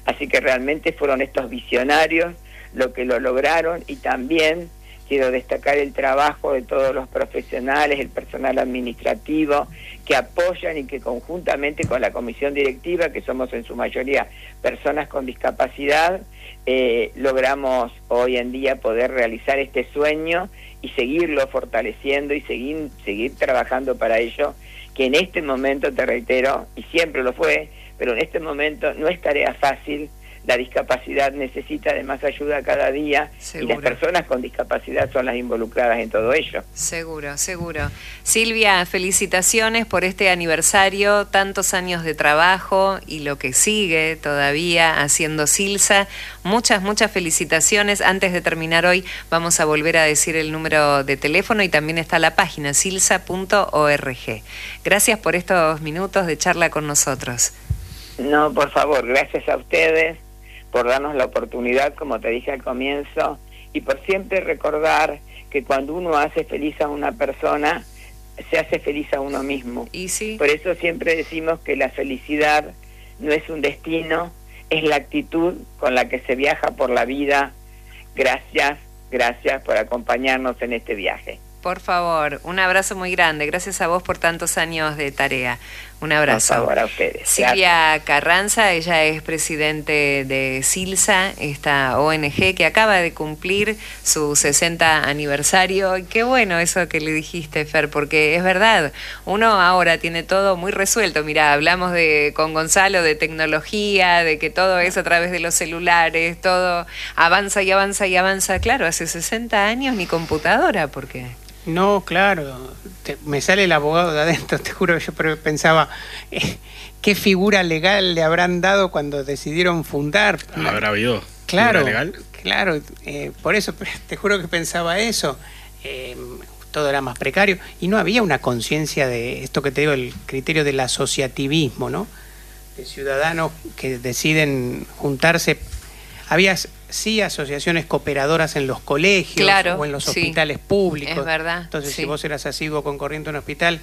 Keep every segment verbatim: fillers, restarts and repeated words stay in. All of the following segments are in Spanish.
Así que realmente fueron estos visionarios lo que lo lograron, y también quiero destacar el trabajo de todos los profesionales, el personal administrativo, que apoyan y que conjuntamente con la comisión directiva, que somos en su mayoría personas con discapacidad, eh, logramos hoy en día poder realizar este sueño y seguirlo fortaleciendo y seguir, seguir trabajando para ello, que en este momento, te reitero, y siempre lo fue, pero en este momento no es tarea fácil. La discapacidad necesita de más ayuda cada día. Seguro. Y las personas con discapacidad son las involucradas en todo ello. Seguro, seguro. Silvia, felicitaciones por este aniversario, tantos años de trabajo y lo que sigue todavía haciendo Silsa. Muchas, muchas felicitaciones. Antes de terminar hoy vamos a volver a decir el número de teléfono y también está la página silsa punto org. Gracias por estos minutos de charla con nosotros. No, por favor, gracias a ustedes por darnos la oportunidad, como te dije al comienzo, y por siempre recordar que cuando uno hace feliz a una persona, se hace feliz a uno mismo. ¿Y sí? Por eso siempre decimos que la felicidad no es un destino, es la actitud con la que se viaja por la vida. Gracias, gracias por acompañarnos en este viaje. Por favor, un abrazo muy grande. Gracias a vos por tantos años de tarea. Un abrazo. Por favor, a ustedes. Silvia Gracias. Carranza, ella es presidente de Silsa, esta O N G que acaba de cumplir su sesenta aniversario. Y qué bueno eso que le dijiste, Fer, porque es verdad, uno ahora tiene todo muy resuelto. Mirá, hablamos de con Gonzalo de tecnología, de que todo es a través de los celulares, todo avanza y avanza y avanza. Claro, hace sesenta años ni computadora, ¿por qué? No, claro, te, me sale el abogado de adentro, te juro, yo pensaba, eh, ¿qué figura legal le habrán dado cuando decidieron fundar? ¿Habrá habido claro, figura legal? Claro, eh, por eso te juro que pensaba eso, eh, todo era más precario y no había una conciencia de esto que te digo, el criterio del asociativismo, ¿no? De ciudadanos que deciden juntarse. Había sí asociaciones cooperadoras en los colegios, claro, o en los hospitales, sí, públicos. Es verdad. Entonces, sí. si vos eras asiduo concurriente a un hospital,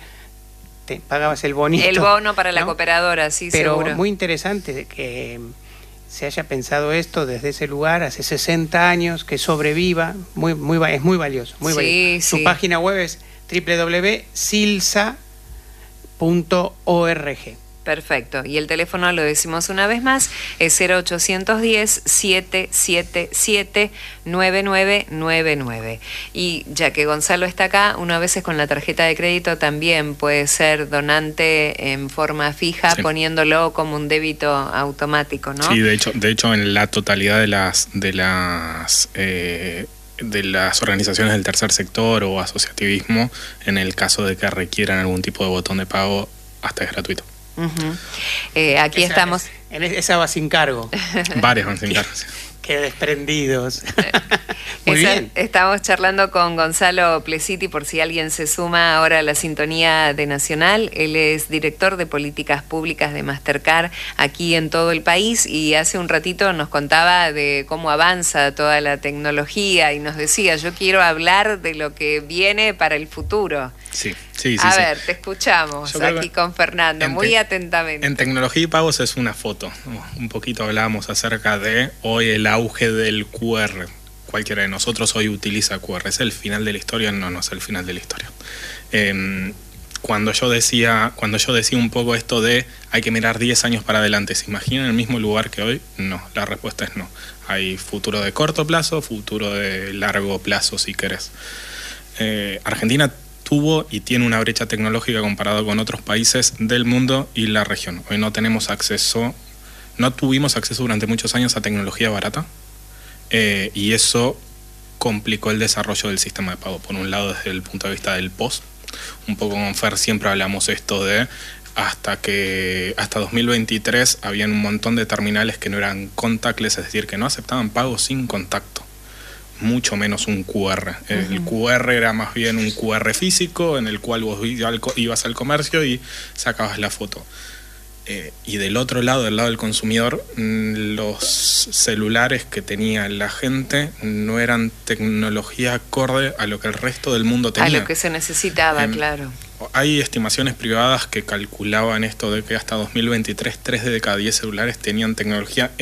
te pagabas el bonito. El bono para, ¿no?, la cooperadora, sí, Pero seguro. Muy interesante que se haya pensado esto desde ese lugar hace sesenta años, que sobreviva, muy, muy, es muy valioso. Muy sí, valioso. Su sí. página web es doble u doble u doble u punto silsa punto org. Perfecto. Y el teléfono, lo decimos una vez más, es cero ochocientos diez, setecientos setenta y siete, nueve nueve nueve nueve. Y ya que Gonzalo está acá, uno a veces con la tarjeta de crédito también puede ser donante en forma fija, sí, poniéndolo como un débito automático, ¿no? Sí, de hecho, de hecho en la totalidad de las de las eh, de las organizaciones del tercer sector o asociativismo, en el caso de que requieran algún tipo de botón de pago, hasta es gratuito. Uh-huh. eh, aquí esa, estamos. En esa va sin cargo. Varias van sin cargo. Qué desprendidos. Muy Esa, bien. Estamos charlando con Gonzalo Plesiti, por si alguien se suma ahora a la sintonía de Nacional. Él es director de políticas públicas de Mastercard aquí en todo el país y hace un ratito nos contaba de cómo avanza toda la tecnología y nos decía, yo quiero hablar de lo que viene para el futuro. Sí, sí, sí. A sí. ver, te escuchamos Yo aquí con Fernando, muy atentamente. En tecnología y pagos es una foto. Un poquito hablábamos acerca de hoy el auge del Q R. Cualquiera de nosotros hoy utiliza Q R. ¿Es el final de la historia? No, no es el final de la historia. Eh, cuando yo decía, cuando yo decía un poco esto de hay que mirar diez años para adelante, ¿se imaginan el mismo lugar que hoy? No, la respuesta es no. Hay futuro de corto plazo, futuro de largo plazo, si querés. Eh, Argentina tuvo y tiene una brecha tecnológica comparado con otros países del mundo y la región. Hoy no tenemos acceso, no tuvimos acceso durante muchos años a tecnología barata, eh, y eso complicó el desarrollo del sistema de pago. Por un lado, desde el punto de vista del P O S, un poco con Fer siempre hablamos esto de hasta que hasta dos mil veintitrés habían un montón de terminales que no eran contactless, es decir, que no aceptaban pagos sin contacto, mucho menos un Q R. El uh-huh. Q R era más bien un Q R físico en el cual vos ibas al comercio y sacabas la foto. Eh, y del otro lado, del lado del consumidor, los celulares que tenía la gente no eran tecnología acorde a lo que el resto del mundo tenía. A lo que se necesitaba, eh, claro. Hay estimaciones privadas que calculaban esto de que hasta dos mil veintitrés, tres de cada diez celulares tenían tecnología